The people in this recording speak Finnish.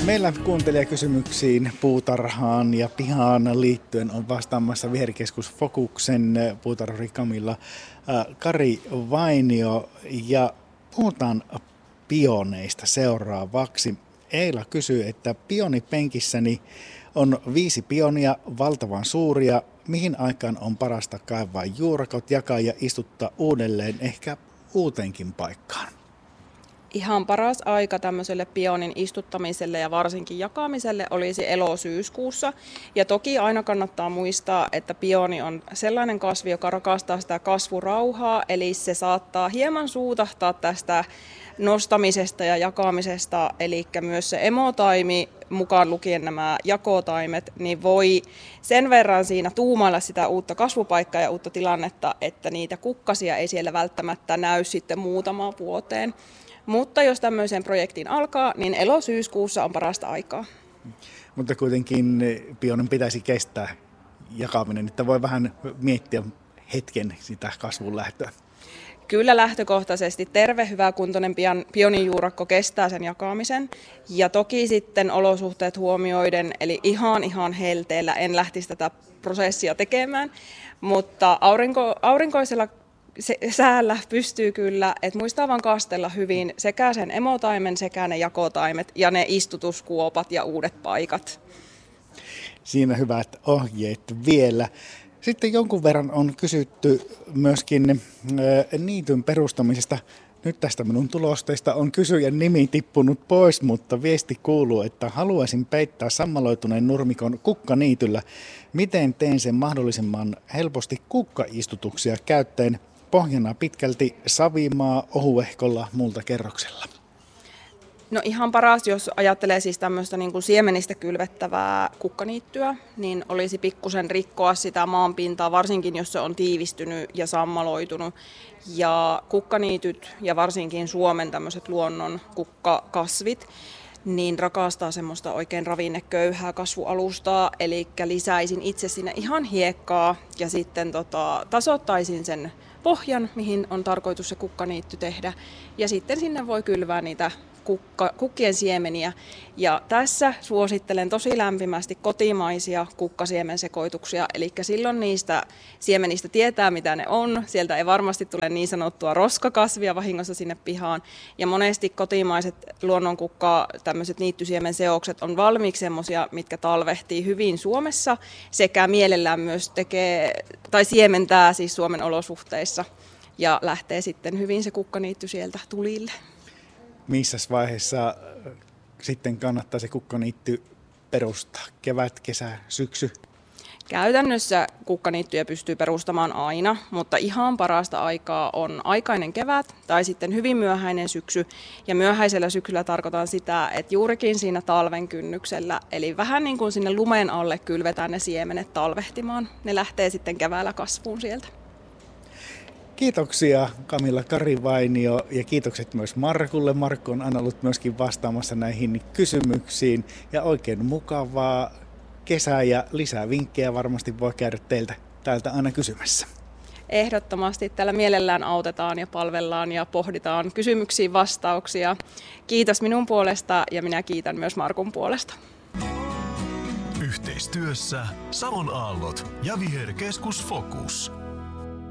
Meillä kuuntelijakysymyksiin puutarhaan ja pihaan liittyen on vastaamassa Viherkeskus Fokuksen puutarhuri Camilla Kari Vainio ja puhutaan pioneista seuraavaksi. Eila kysyy, että pionipenkissäni on 5 pionia, valtavan suuria. Mihin aikaan on parasta kaivaa juurakot, jakaa ja istuttaa uudelleen ehkä uuteenkin paikkaan? Ihan paras aika tämmöiselle pionin istuttamiselle ja varsinkin jakamiselle olisi elo-syyskuussa. Ja toki aina kannattaa muistaa, että pioni on sellainen kasvi, joka rakastaa sitä kasvurauhaa, eli se saattaa hieman suutahtaa tästä nostamisesta ja jakamisesta, eli myös se emotaimi, mukaan lukien nämä jakotaimet, niin voi sen verran siinä tuumailla sitä uutta kasvupaikkaa ja uutta tilannetta, että niitä kukkasia ei siellä välttämättä näy sitten muutamaan vuoteen. Mutta jos tämmöisen projektin alkaa, niin elo-syyskuussa on parasta aikaa. Mutta kuitenkin pionin pitäisi kestää jakaminen, että voi vähän miettiä hetken sitä kasvun lähtöä. Kyllä lähtökohtaisesti terve, hyväkuntoinen pionijuurakko kestää sen jakamisen. Ja toki sitten olosuhteet huomioiden, eli ihan helteellä en lähtisi tätä prosessia tekemään, mutta aurinkoisella säällä pystyy kyllä, että muistaa vaan kastella hyvin sekä sen emotaimen sekä ne jakotaimet ja ne istutuskuopat ja uudet paikat. Siinä hyvät ohjeet vielä. Sitten jonkun verran on kysytty myöskin niityn perustamisesta. Nyt tästä minun tulosteista on kysyjän nimi tippunut pois, mutta viesti kuuluu, että haluaisin peittää sammaloituneen nurmikon kukkaniityllä. Miten teen sen mahdollisimman helposti kukkaistutuksia käyttäen? Pohjana pitkälti savimaa ohuehkolla multakerroksella. No ihan paras, jos ajattelee siis tämmöistä niin kuin siemenistä kylvettävää kukkaniittyä, niin olisi pikkusen rikkoa sitä maanpintaa, varsinkin jos se on tiivistynyt ja sammaloitunut. Ja kukkaniityt ja varsinkin Suomen tämmöiset luonnon kukkakasvit, niin rakastaa semmoista oikein ravinneköyhää kasvualustaa, eli lisäisin itse sinne ihan hiekkaa ja sitten tasoittaisin sen pohjan, mihin on tarkoitus se kukkaniitty tehdä. Ja sitten sinne voi kylvää niitä kukkien siemeniä. Ja tässä suosittelen tosi lämpimästi kotimaisia kukkasiemensekoituksia. Eli silloin niistä siemenistä tietää, mitä ne on. Sieltä ei varmasti tule niin sanottua roskakasvia vahingossa sinne pihaan. Ja monesti kotimaiset luonnonkukka, tämmöiset niittysiemenseokset on valmiiksi semmoisia, mitkä talvehtii hyvin Suomessa sekä mielellään myös siementää siis Suomen olosuhteissa. Ja lähtee sitten hyvin se kukkaniitty sieltä tulille. Missä vaiheessa sitten kannattaa se kukkaniitty perustaa? Kevät, kesä, syksy? Käytännössä kukkaniittyjä pystyy perustamaan aina, mutta ihan parasta aikaa on aikainen kevät tai sitten hyvin myöhäinen syksy. Ja myöhäisellä syksyllä tarkoitan sitä, että juurikin siinä talven kynnyksellä, eli vähän niin kuin sinne lumen alle kylvetään ne siemenet talvehtimaan. Ne lähtee sitten keväällä kasvuun sieltä. Kiitoksia Camilla Kari Vainio ja kiitokset myös Markulle. Markku on aina ollut myöskin vastaamassa näihin kysymyksiin ja oikein mukavaa kesää ja lisää vinkkejä varmasti voi käydä teiltä täältä aina kysymässä. Ehdottomasti täällä mielellään autetaan ja palvellaan ja pohditaan kysymyksiin vastauksia. Kiitos minun puolesta ja minä kiitän myös Markun puolesta. Yhteistyössä Savon Aallot ja Viherkeskus Fokus.